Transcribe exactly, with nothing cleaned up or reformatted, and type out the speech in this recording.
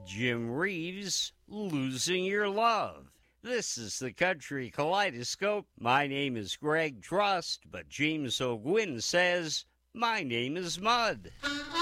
Jim Reeves, Losing Your Love. This is the Country Kaleidoscope. My name is Greg Trust, but James O'Gwyn says, my name is Mud.